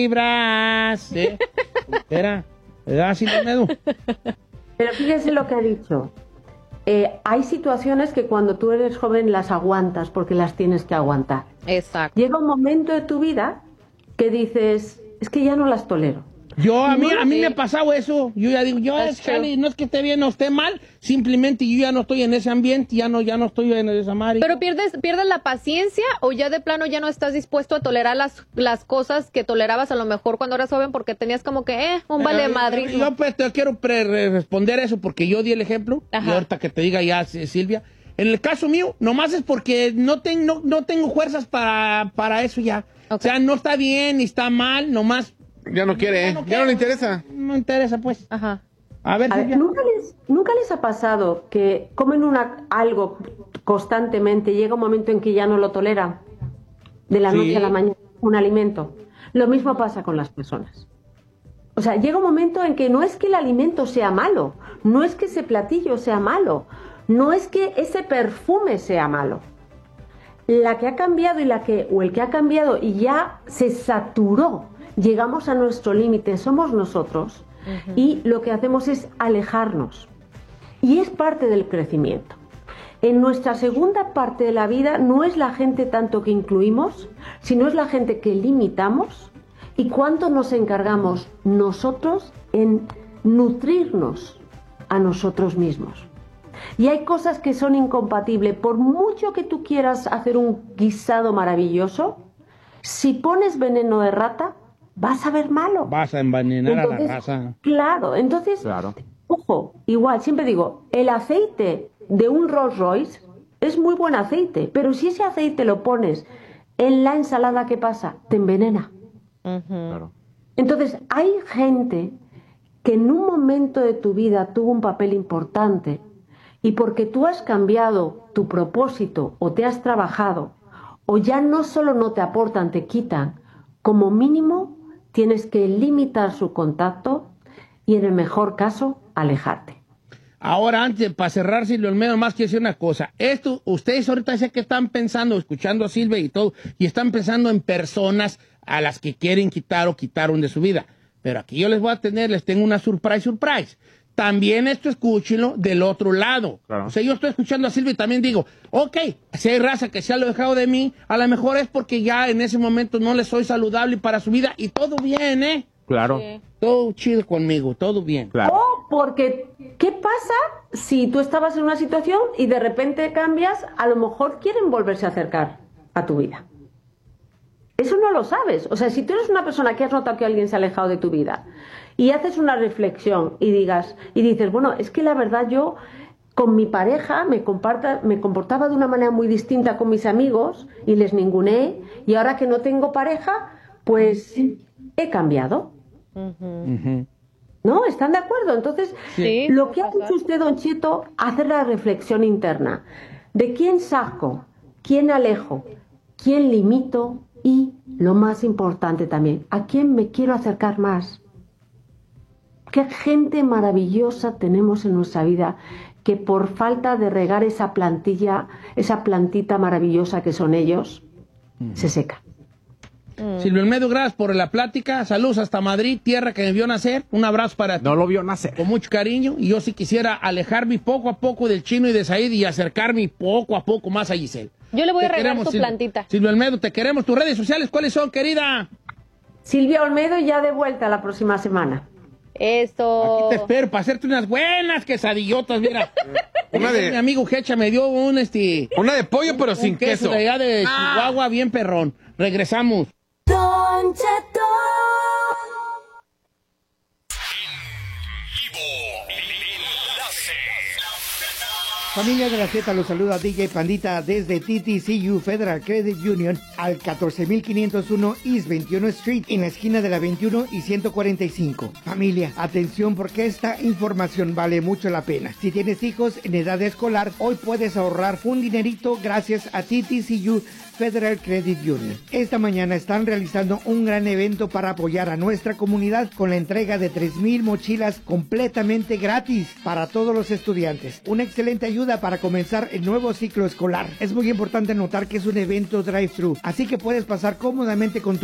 Libras, Era, ¿verdad, Silvia Olmedo? Pero fíjese lo que ha dicho. Hay situaciones que cuando tú eres joven las aguantas porque las tienes que aguantar. Exacto. Llega un momento de tu vida que dices, es que ya no las tolero. A mí me ha pasado eso. Yo ya digo, Charlie, no es que esté bien o esté mal, simplemente yo ya no estoy en ese ambiente, ya no estoy en esa madre. Pero pierdes la paciencia o ya de plano ya no estás dispuesto a tolerar las cosas que tolerabas a lo mejor cuando eras joven porque tenías como que, un vale madre. Yo pues, te quiero responder eso porque yo di el ejemplo. Ajá. Y ahorita que te diga ya, Silvia. En el caso mío, nomás es porque no tengo fuerzas para eso ya. Okay. O sea, no está bien ni está mal, nomás. Ya no quiere, ya no le interesa. No interesa, pues. Ajá. A ver, ¿nunca les ha pasado que comen algo constantemente y llega un momento en que ya no lo toleran? De la noche a la mañana, un alimento. Lo mismo pasa con las personas. O sea, llega un momento en que no es que el alimento sea malo, no es que ese platillo sea malo, no es que ese perfume sea malo. La que ha cambiado o el que ha cambiado y ya se saturó, llegamos a nuestro límite, somos nosotros. Uh-huh. Y lo que hacemos es alejarnos. Y es parte del crecimiento. En nuestra segunda parte de la vida no es la gente tanto que incluimos, sino es la gente que limitamos y cuánto nos encargamos nosotros en nutrirnos a nosotros mismos. Y hay cosas que son incompatibles. Por mucho que tú quieras hacer un guisado maravilloso, si pones veneno de rata, vas a ver malo. Vas a envenenar a la raza. Claro, entonces, ojo, igual, siempre digo, el aceite de un Rolls Royce es muy buen aceite, pero si ese aceite lo pones en la ensalada, ¿qué pasa? Te envenena. Uh-huh. Claro. Entonces, hay gente que en un momento de tu vida tuvo un papel importante y porque tú has cambiado tu propósito o te has trabajado o ya no solo no te aportan, te quitan, como mínimo tienes que limitar su contacto y en el mejor caso alejarte. Ahora, antes, para cerrar, Silvia Olmedo, más quiero decir una cosa. Ustedes ahorita sé que están pensando, escuchando a Silvia y todo, y están pensando en personas a las que quieren quitar o quitaron de su vida. Pero aquí yo les tengo una surprise. También esto escúchenlo del otro lado. Claro. O sea, yo estoy escuchando a Silvia y también digo, ok, si hay raza que se ha alejado de mí, a lo mejor es porque ya en ese momento no les soy saludable para su vida y todo bien, ¿eh? Claro. Sí. Todo chido conmigo, todo bien. Claro. O porque, ¿qué pasa si tú estabas en una situación y de repente cambias? A lo mejor quieren volverse a acercar a tu vida. Eso no lo sabes. O sea, si tú eres una persona que has notado que alguien se ha alejado de tu vida y haces una reflexión y dices, bueno, es que la verdad yo con mi pareja me comportaba de una manera muy distinta con mis amigos y les ninguneé, y ahora que no tengo pareja, pues he cambiado. Uh-huh. Uh-huh. ¿No? ¿Están de acuerdo? Entonces, sí, lo que ha hecho usted, Don Cheto, hacer la reflexión interna de quién saco, quién alejo, quién limito y, lo más importante también, a quién me quiero acercar más. Qué gente maravillosa tenemos en nuestra vida que por falta de regar esa plantita maravillosa que son ellos, se seca. Silvia Olmedo, gracias por la plática. Saludos hasta Madrid, tierra que me vio nacer. Un abrazo para ti. No lo vio nacer. Con mucho cariño. Y yo sí quisiera alejarme poco a poco del Chino y de Said y acercarme poco a poco más a Giselle. Yo le voy a regar tu plantita. Silvia Olmedo, te queremos. ¿Tus redes sociales cuáles son, querida? Silvia Olmedo, ya de vuelta la próxima semana. Esto. Aquí te espero para hacerte unas buenas quesadillotas, mira. Mi amigo Hecha me dio una de pollo pero sin queso. De allá de Chihuahua, bien perrón. Regresamos. Don Cheto. Familia de la Z, los saluda DJ Pandita desde TTCU Federal Credit Union al 14501 East 21 Street en la esquina de la 21 y 145. Familia, atención porque esta información vale mucho la pena. Si tienes hijos en edad escolar, hoy puedes ahorrar un dinerito gracias a TTCU Federal Credit Union. Esta mañana están realizando un gran evento para apoyar a nuestra comunidad con la entrega de 3,000 mochilas completamente gratis para todos los estudiantes. Una excelente ayuda para comenzar el nuevo ciclo escolar. Es muy importante notar que es un evento drive-thru, así que puedes pasar cómodamente con tu